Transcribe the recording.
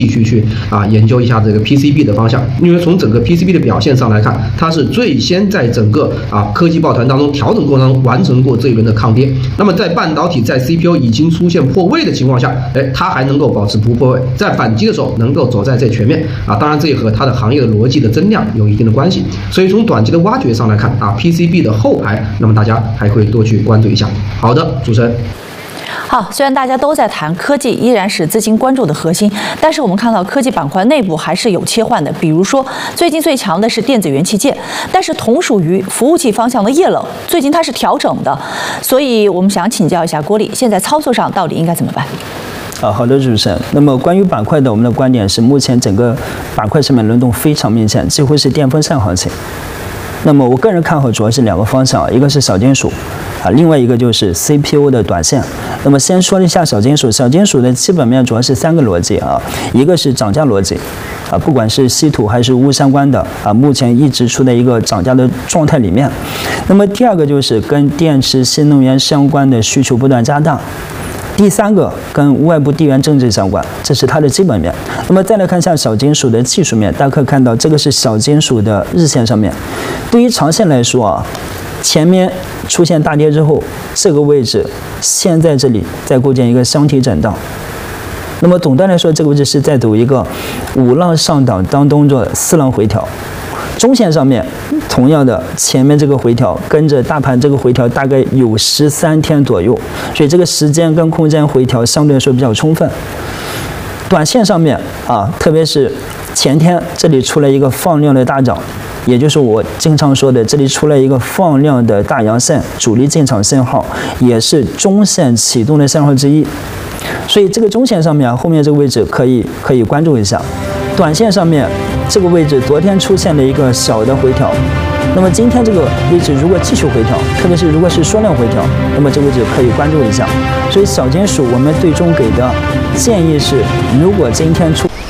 继续去研究一下这个 PCB 的方向，因为从整个 PCB 的表现上来看，它是最先在整个科技抱团当中调整过程当中完成过这一轮的抗跌。那么在半导体在 CPU 已经出现破位的情况下，它还能够保持不破位，在反击的时候能够走在最前面当然这也和它的行业的逻辑的增量有一定的关系。所以从短期的挖掘上来看PCB 的后排，那么大家还会多去关注一下。好的，主持人。 好，虽然大家都在谈科技依然是资金关注的核心，但是我们看到科技板块内部还是有切换的。比如说，最近最强的是电子元器件，但是同属于服务器方向的液冷，最近它是调整的，所以我们想请教一下郭力，现在操作上到底应该怎么办？ 好的，主持人。那么关于板块的，我们的观点是，目前整个板块上面轮动非常明显，几乎是电风扇行情。那么我个人看好主要是两个方向，一个是小金属，另外一个就是 CPU 的短线。那么先说一下小金属，小金属的基本面主要是三个逻辑一个是涨价逻辑不管是稀土还是钨相关的目前一直处在一个涨价的状态里面。那么第二个就是跟电池、新能源相关的需求不断加大。第三个跟外部地缘政治相关，这是它的基本面。那么再来看一下小金属的技术面，大家可以看到这个是小金属的日线上面。对于长线来说前面出现大跌之后，这个位置现在这里在构建一个箱体震荡。那么总的来说，这个位置是在走一个5浪上档当中的4浪回调。中线上面同样的，前面这个回调跟着大盘这个回调大概有13天左右，所以这个时间跟空间回调相对来说比较充分。短线上面特别是前天这里出来一个放量的大涨，也就是我经常说的，这里出来一个放量的大阳线，主力进场信号，也是中线启动的信号之一。所以这个中线上面后面这个位置可以关注一下。短线上面这个位置昨天出现了一个小的回调，那么今天这个位置如果继续回调，特别是如果是缩量回调，那么这个位置可以关注一下。所以小金属我们最终给的建议是，如果今天出